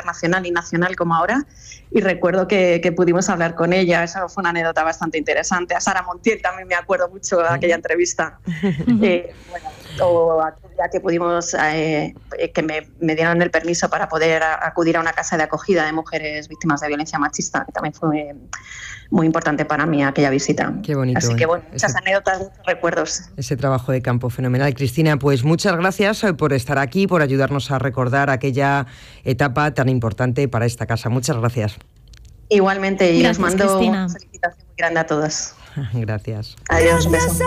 internacional y nacional como ahora, y recuerdo que pudimos hablar con ella. Eso fue una anécdota bastante interesante. A Sara Montiel también me acuerdo mucho de aquella entrevista. O aquella que pudimos, que me dieron el permiso para poder acudir a una casa de acogida de mujeres víctimas de violencia machista, que también fue muy importante para mí aquella visita. Qué bonito. Así que bueno, muchas anécdotas, muchos recuerdos. Ese trabajo de campo fenomenal. Cristina, pues muchas gracias por estar aquí, por ayudarnos a recordar aquella etapa tan importante para esta casa. Muchas gracias. Igualmente, y gracias, os mando Cristina. una felicitación muy grande a todos. Gracias. Adiós, un beso.